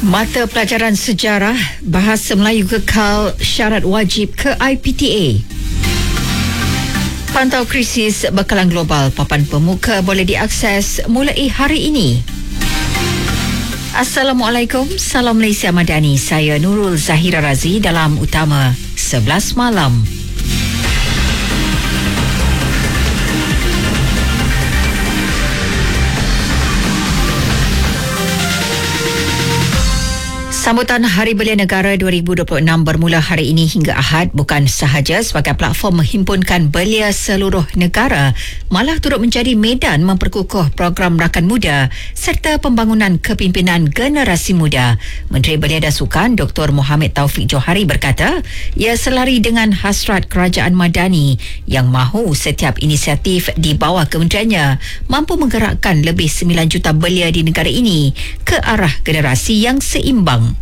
Mata pelajaran sejarah Bahasa Melayu kekal syarat wajib ke IPTA. Pantau krisis bekalan global papan pemuka boleh diakses mulai hari ini. Assalamualaikum, salam Malaysia Madani. Saya Nurul Zahira Razi dalam Utama 11 Malam. Sambutan Hari Belia Negara 2026 bermula hari ini hingga Ahad bukan sahaja sebagai platform menghimpunkan belia seluruh negara, malah turut menjadi medan memperkukuh program rakan muda serta pembangunan kepimpinan generasi muda. Menteri Belia dan Sukan Dr. Mohamed Taufik Johari berkata, ia selari dengan hasrat kerajaan Madani yang mahu setiap inisiatif di bawah kementeriannya mampu menggerakkan lebih 9 juta belia di negara ini ke arah generasi yang seimbang.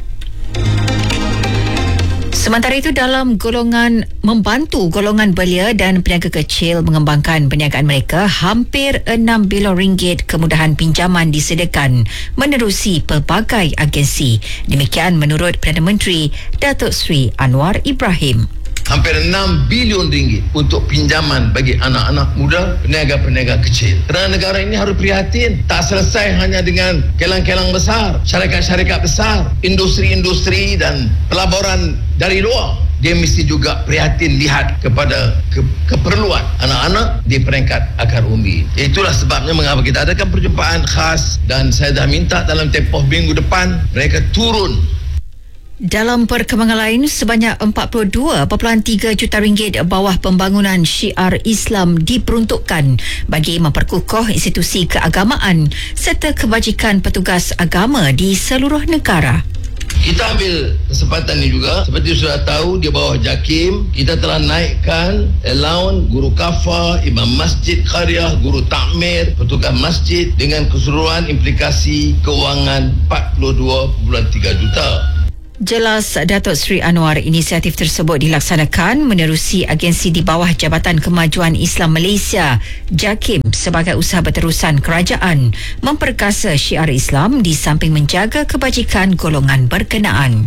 Sementara itu, dalam membantu golongan belia dan peniaga kecil mengembangkan perniagaan mereka, hampir 6 bilion ringgit kemudahan pinjaman disediakan menerusi pelbagai agensi. Demikian menurut Perdana Menteri Datuk Seri Anwar Ibrahim. Hampir 6 bilion ringgit untuk pinjaman bagi anak-anak muda, peniaga-peniaga kecil. Kerana negara ini harus prihatin. Tak selesai hanya dengan kelang-kelang besar, syarikat-syarikat besar, industri-industri dan pelaburan dari luar. Dia mesti juga prihatin lihat kepada keperluan anak-anak di peringkat akar umbi. Itulah sebabnya mengapa kita adakan perjumpaan khas dan saya dah minta dalam tempoh minggu depan mereka turun. Dalam perkembangan lain, sebanyak 42.3 juta ringgit bawah pembangunan syiar Islam diperuntukkan bagi memperkukuh institusi keagamaan serta kebajikan petugas agama di seluruh negara. Kita ambil kesempatan ini juga, seperti sudah tahu, di bawah JAKIM kita telah naikkan allowance guru kafah, imam masjid qaryah, guru takmir, petugas masjid dengan keseluruhan implikasi kewangan 42.3 juta. Jelas Datuk Seri Anwar, inisiatif tersebut dilaksanakan menerusi agensi di bawah Jabatan Kemajuan Islam Malaysia JAKIM sebagai usaha berterusan kerajaan memperkasa syiar Islam di samping menjaga kebajikan golongan berkenaan.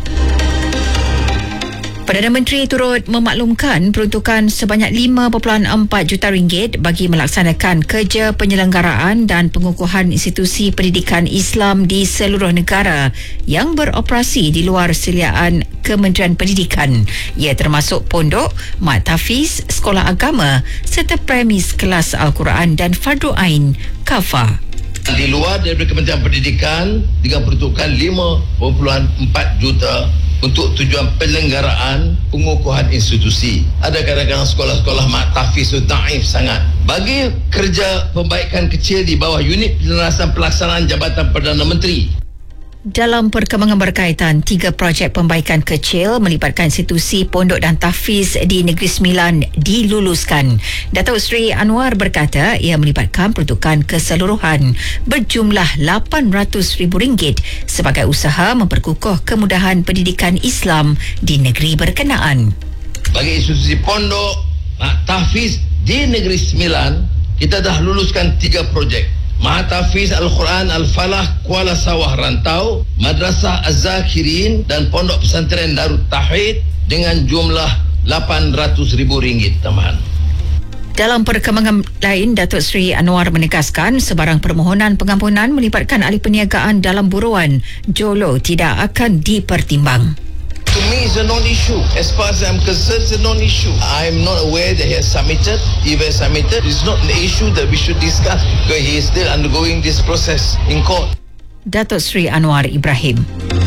Perdana Menteri turut memaklumkan peruntukan sebanyak 5.4 juta ringgit bagi melaksanakan kerja penyelenggaraan dan pengukuhan institusi pendidikan Islam di seluruh negara yang beroperasi di luar seliaan Kementerian Pendidikan. Ia termasuk pondok, mat tahfiz, sekolah agama serta premis kelas Al-Quran dan Fardu Ain Kafah. Di luar daripada Kementerian Pendidikan dengan peruntukan 5.4 juta untuk tujuan penyelenggaraan pengukuhan institusi. Ada kadang-kadang sekolah-sekolah mat tahfiz itu taif sangat. Bagi kerja pembaikan kecil di bawah unit penyelesaian pelaksanaan Jabatan Perdana Menteri. Dalam perkembangan berkaitan, 3 projek pembaikan kecil melibatkan institusi pondok dan tahfiz di Negeri Sembilan diluluskan. Datuk Seri Anwar berkata ia melibatkan peruntukan keseluruhan berjumlah RM800,000 sebagai usaha memperkukuh kemudahan pendidikan Islam di negeri berkenaan. Bagi institusi pondok, tahfiz di Negeri Sembilan, kita dah luluskan 3 projek. Mahatafiz Al-Quran Al-Falah Kuala Sawah Rantau, Madrasah Az-Zakirin dan Pondok Pesantren Darut Tauhid dengan jumlah RM800,000 tambahan. Dalam perkembangan lain, Datuk Seri Anwar menegaskan sebarang permohonan pengampunan melibatkan ahli perniagaan dalam buruan Jolo tidak akan dipertimbang. To me, it's a non-issue. As far as I'm concerned, it's a non-issue. I'm not aware that he has submitted. If he has submitted, it's not an issue that we should discuss because he is still undergoing this process in court. Datuk Seri Anwar Ibrahim.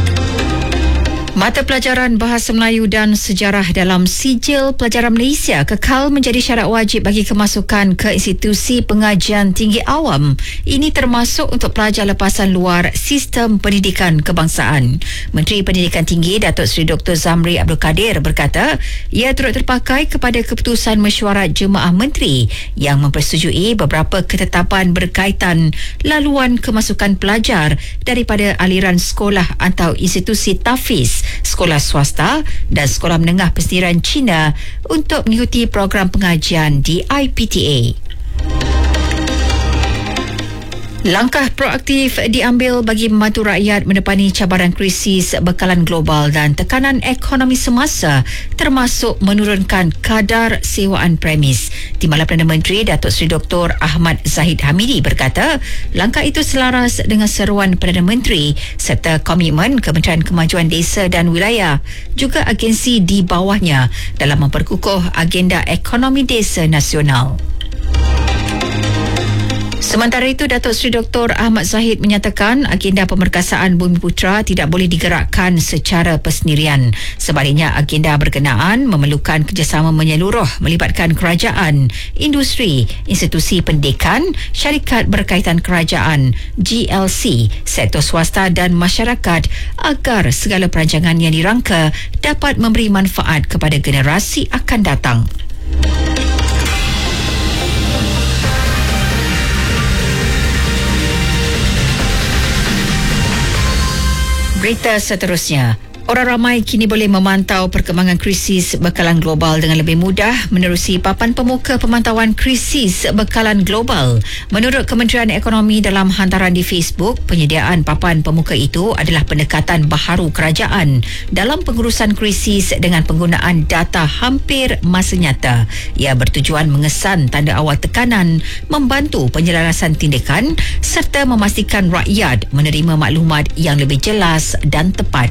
Mata pelajaran Bahasa Melayu dan Sejarah dalam Sijil Pelajaran Malaysia kekal menjadi syarat wajib bagi kemasukan ke institusi pengajian tinggi awam. Ini termasuk untuk pelajar lepasan luar sistem pendidikan kebangsaan. Menteri Pendidikan Tinggi Datuk Seri Dr. Zamri Abdul Kadir berkata, ia turut terpakai kepada keputusan mesyuarat Jemaah Menteri yang mempersetujui beberapa ketetapan berkaitan laluan kemasukan pelajar daripada aliran sekolah atau institusi tahfiz, sekolah swasta dan sekolah menengah pesediran Cina untuk mengikuti program pengajian di IPTA. Langkah proaktif diambil bagi membantu rakyat menepani cabaran krisis bekalan global dan tekanan ekonomi semasa, termasuk menurunkan kadar sewaan premis. Timbalan Perdana Menteri Datuk Seri Dr. Ahmad Zahid Hamidi berkata, langkah itu selaras dengan seruan Perdana Menteri serta komitmen Kementerian Kemajuan Desa dan Wilayah, juga agensi di bawahnya dalam memperkukuh agenda ekonomi desa nasional. Sementara itu, Datuk Seri Dr. Ahmad Zahid menyatakan agenda pemerkasaan Bumiputera tidak boleh digerakkan secara persendirian. Sebaliknya, agenda berkenaan memerlukan kerjasama menyeluruh melibatkan kerajaan, industri, institusi pendidikan, syarikat berkaitan kerajaan, GLC, sektor swasta dan masyarakat agar segala perancangan yang dirangka dapat memberi manfaat kepada generasi akan datang. Berita seterusnya. Orang ramai kini boleh memantau perkembangan krisis bekalan global dengan lebih mudah menerusi papan pemuka pemantauan krisis bekalan global. Menurut Kementerian Ekonomi dalam hantaran di Facebook, penyediaan papan pemuka itu adalah pendekatan baharu kerajaan dalam pengurusan krisis dengan penggunaan data hampir masa nyata. Ia bertujuan mengesan tanda awal tekanan, membantu penyelarasan tindakan serta memastikan rakyat menerima maklumat yang lebih jelas dan tepat.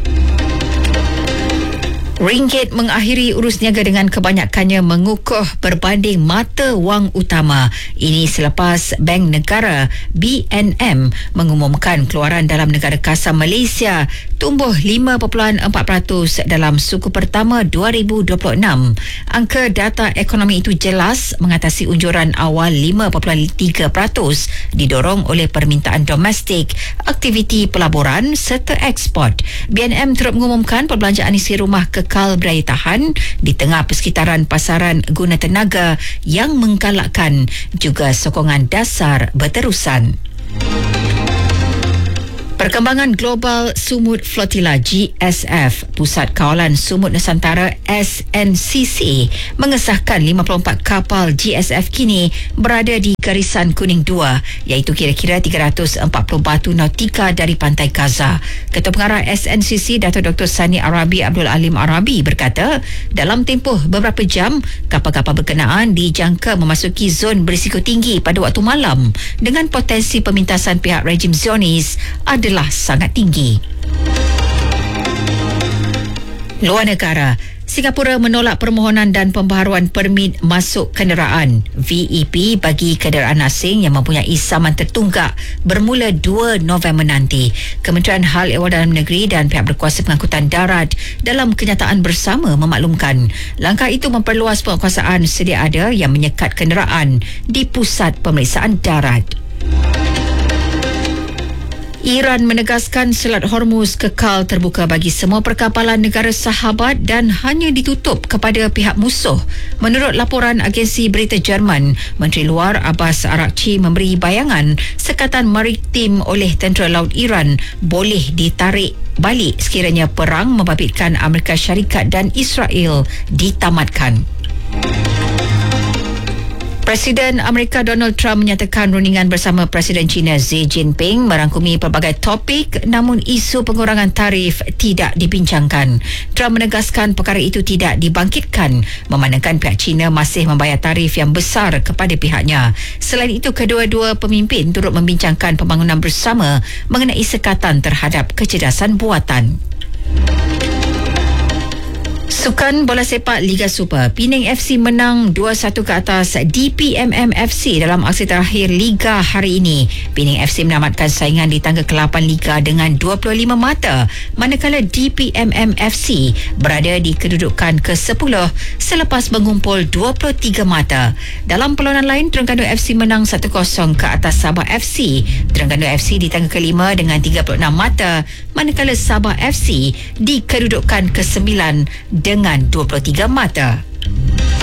Ringgit mengakhiri urus niaga dengan kebanyakannya mengukuh berbanding mata wang utama. Ini selepas Bank Negara BNM mengumumkan keluaran dalam negara kasar Malaysia tumbuh 5.4% dalam suku pertama 2026. Angka data ekonomi itu jelas mengatasi unjuran awal 5.3% didorong oleh permintaan domestik, aktiviti pelaburan serta ekspor. BNM turut mengumumkan perbelanjaan isi rumah kekal berdaya tahan di tengah persekitaran pasaran guna tenaga yang menggalakkan, juga sokongan dasar berterusan. Perkembangan global Sumut Flotilla GSF, Pusat Kawalan Sumut Nusantara SNCC mengesahkan 54 kapal GSF kini berada di Garisan Kuning 2, iaitu kira-kira 340 batu nautika dari pantai Gaza. Ketua Pengarah SNCC Datuk Dr. Sani Arabi Abdul Alim Arabi berkata, dalam tempoh beberapa jam, kapal-kapal berkenaan dijangka memasuki zon berisiko tinggi pada waktu malam dengan potensi pemintasan pihak rejim Zionis adalah sangat tinggi. Luar negara, Singapura menolak permohonan dan pembaharuan permit masuk kenderaan VEP bagi kenderaan asing yang mempunyai saman tertunggak bermula 2 November nanti. Kementerian Hal Ehwal Dalam Negeri dan pihak berkuasa pengangkutan darat dalam kenyataan bersama memaklumkan langkah itu memperluas penguasaan sedia ada yang menyekat kenderaan di pusat pemeriksaan darat. Iran menegaskan Selat Hormuz kekal terbuka bagi semua perkapalan negara sahabat dan hanya ditutup kepada pihak musuh. Menurut laporan agensi berita Jerman, Menteri Luar Abbas Araghchi memberi bayangan sekatan maritim oleh tentera laut Iran boleh ditarik balik sekiranya perang membabitkan Amerika Syarikat dan Israel ditamatkan. Presiden Amerika Donald Trump menyatakan rundingan bersama Presiden China Xi Jinping merangkumi pelbagai topik, namun isu pengurangan tarif tidak dibincangkan. Trump menegaskan perkara itu tidak dibangkitkan memandangkan pihak China masih membayar tarif yang besar kepada pihaknya. Selain itu, kedua-dua pemimpin turut membincangkan pembangunan bersama mengenai sekatan terhadap kecerdasan buatan. Sukan bola sepak Liga Super, Penang FC menang 2-1 ke atas DPMM FC dalam aksi terakhir Liga hari ini. Penang FC menamatkan saingan di tangga ke-8 Liga dengan 25 mata, manakala DPMM FC berada di kedudukan ke-10 selepas mengumpul 23 mata. Dalam perlawanan lain, Terengganu FC menang 1-0 ke atas Sabah FC. Terengganu FC di tangga ke-5 dengan 36 mata, manakala Sabah FC di kedudukan ke-9 dengan 23 mata.